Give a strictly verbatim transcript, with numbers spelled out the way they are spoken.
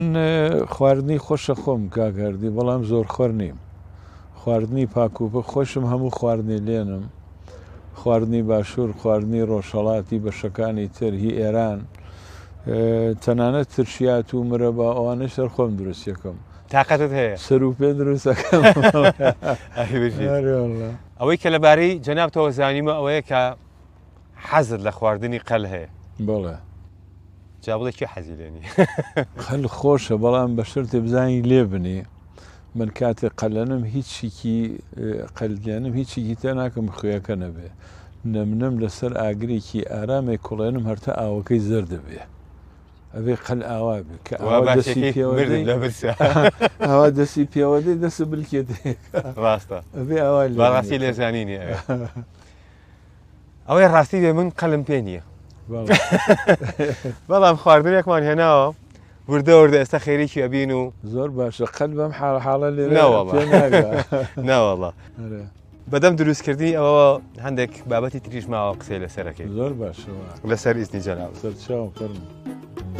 خواردنی خۆشە خۆم کاگەردی بەڵام زۆر خۆر نیم. خواردنی پاکوپە خۆشم هەموو خواردنی لێنم، خواردنی باشوور، خواردنی ڕۆژهەڵاتی بەشەکانی تر هی ئێران، تەنانەت ترشیات و مرەبا ئەوانەی سەر خۆم دروست یەکەم. تااقەتت هەیە سەر و پێ دروستەکەم. ئەوەی کە لەبارەی جەنابتەوە زانیمە ئەوەیە کە حەزت لە خواردنی قەل هەیە. بەڵێ جا بڵێکی حەزی لێنی. قەل خۆشە بەڵام بە شەرتێ بزانی لێ بنێ. من کاتێک قەلەنم هیچیکی قەلدێنم هیچیکی تە ناکەم خوێەکە نەبێ. نەمنم لەسەر ئاگرێکی ئارامێک کوڵێنم هەرتا ئاوەکەی زەر دەبێ. ئەوێ قەل ئاوا بێ کە ئاوا دەسی پێوەدەی دەست بلکێت ڕاستە ئەبێ ئاوا ڕاستی لێزانینی ئەوەی ڕاستی بێ من قەلم پێ نییە. بەڵام خواردنێکمان هێناوە وردە وردە ئێستا خێریکی ئەبین و زۆر باشە قەل بەم حاڵ حاڵە لێ ناوەڵە بەدەم دروستکردنی ئەوە هەندێک بابەتی تریش ماوە قسەی لەسەرەکەی زۆر باشەوە لەسەر ئیزنی جەناب سەرچاو فەرموو.